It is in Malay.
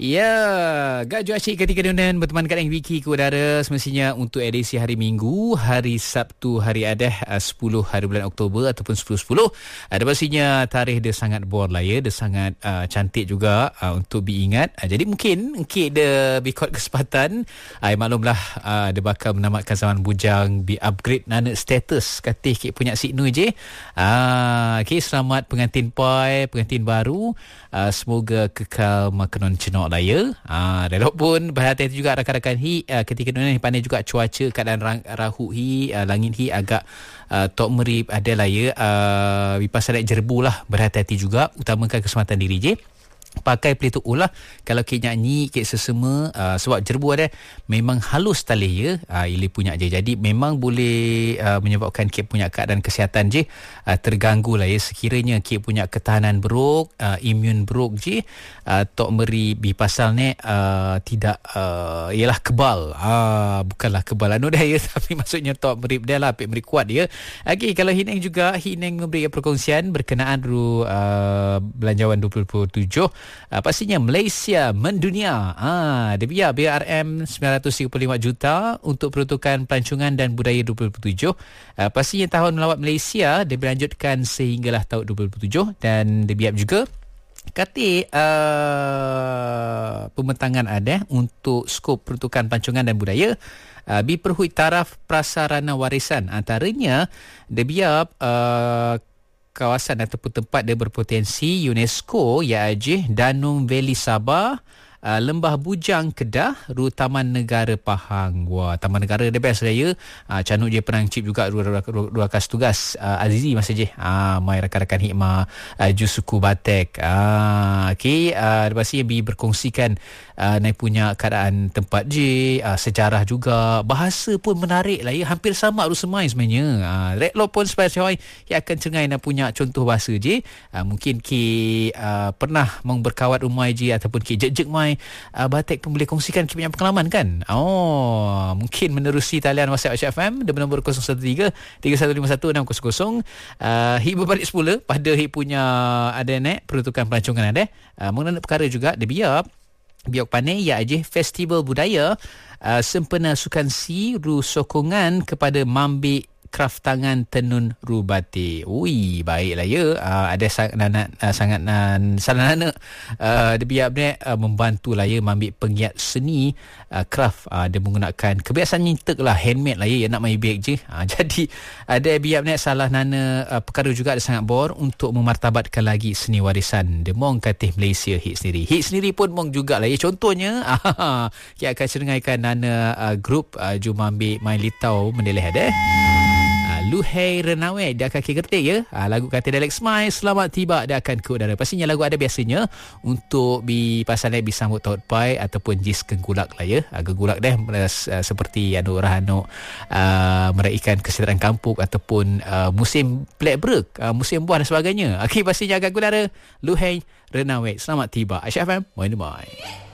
Ya, Gak Juasyik ketika dunan berteman kat Wiki ke udara semestinya untuk edisi hari Minggu, hari Sabtu, hari Adah 10 hari bulan Oktober ataupun 10-10. Ada pastinya tarikh dia sangat bor lah ya, dia sangat cantik juga untuk diingat. Jadi mungkin dia bikot kesempatan, maklumlah dia bakal menamatkan zaman bujang, bi upgrade nana status katih kek punya Siknu je. Okay, selamat pengantin pai, pengantin baru. Semoga kekal makanan cenok lah ya. Walaupun berhati-hati juga rakan-rakan ketika ni pandai juga cuaca keadaan rahu langit agak tok merip ada lah ya. Bipasalat jerbu lah, berhati-hati juga, utamakan keselamatan diri je. Pakai pelitup ulah kalau kek nyanyi kek sesama, sebab jerbu ada memang halus tali ya, ili punya je. Jadi memang boleh menyebabkan kek punya keadaan kesihatan je terganggu lah ya. Sekiranya kek punya ketahanan buruk, imun buruk je, tok meri bi pasal ni tidak ialah kebal, bukanlah kebal anu dah ya, tapi maksudnya tok meri dia lah pek meri kuat ya. Okey, kalau Hineng juga, Hineng memberi perkongsian berkenaan belanjawan 2027. Pastinya Malaysia mendunia. Dia biar BRM 935 juta untuk peruntukan pelancongan dan budaya 2027. Pastinya tahun melawat Malaysia dia berlanjutkan sehinggalah tahun 2027, dan dia biar juga kata pembentangan ada untuk skop peruntukan pelancongan dan budaya diperhui taraf prasarana warisan. Antaranya dia biar kawasan ataupun tempat dia berpotensi UNESCO iaitu Danung Valley Sabah, Lembah Bujang Kedah, Taman Negara Pahang. Wah, Taman Negara dia best lah ya. Canuk je penang cip juga dua kas tugas. Azizi masa je. Mai rakan-rakan hikmah Jus Suku Batek. Okey, lepas ni berkongsikan naik punya keadaan tempat je, sejarah juga, bahasa pun menarik lah ya, hampir sama arus semai sebenarnya. Reklo pun sebagai yang akan cengai nak punya contoh bahasa je. Mungkin pernah berkawat umai je ataupun jejek mai Batek pun boleh kongsikan punya pengalaman kan. Mungkin menerusi talian WhatsApp FM di nombor 013-3151-600. Hik berbalik semula pada hik punya ada naik peruntukan pelancongan ada. Mengenai perkara juga dia biok panai iaitu festival budaya sempena sukan sokongan kepada Mambik Kraft Tangan Tenun Rubati. Ui, baiklah ya. Ada sangat salah nana dia biar membantu lah ya Mambik penggiat seni kraft. Dia menggunakan kebiasaan nyintek lah, handmade lah ya, nak main beg je. Jadi ada biar salah nana perkara juga ada sangat bor untuk memartabatkan lagi seni warisan Demong Katih Malaysia hit sendiri pun mong juga lah ya. Contohnya kita akan cenengaikan nana grup Jumambik Main Litau mendeleh ada Luhei Renawai dia akan kertik ya. Lagu kata Alex Mai selamat tiba dia akan ke udara. Pastinya lagu ada biasanya untuk pasalnya disambut taut pai ataupun jis kenggulak lah ya. Kenggulak dah seperti anu rahano meraihkan kesejahteraan kampung ataupun musim black break, musim buah dan sebagainya. Okey, pastinya akan ke udara Luhei Renawai selamat tiba. Aisyah FM, Moin Dubai.